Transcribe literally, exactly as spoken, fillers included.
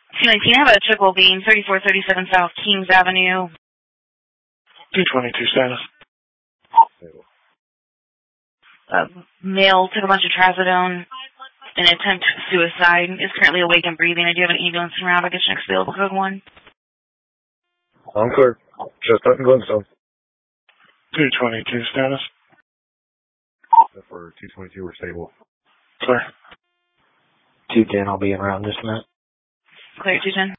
two nineteen, I have a triple beam, thirty-four thirty-seven South Kings Avenue. two twenty-two status. A male took a bunch of trazodone in an attempt suicide. Is currently awake and breathing. I do have an ambulance en route. I'll get you next available code one. I'm clear. Just up in Glenstone. two twenty-two status. For two twenty-two, we're stable. Clear. two ten, I'll be en route in just a minute. Clear, two ten.